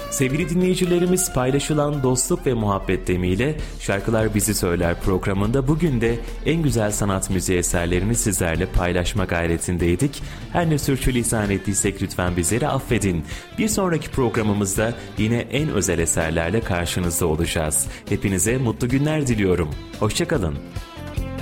Sevgili dinleyicilerimiz, paylaşılan dostluk ve muhabbet temiyle Şarkılar Bizi Söyler programında bugün de en güzel sanat müziği eserlerini sizlerle paylaşma gayretindeydik. Her ne sürçülisan ettiysek lütfen bizleri affedin. Bir sonraki programımızda yine en özel eserlerle karşınızda olacağız. Hepinize mutlu günler diliyorum. Hoşça kalın.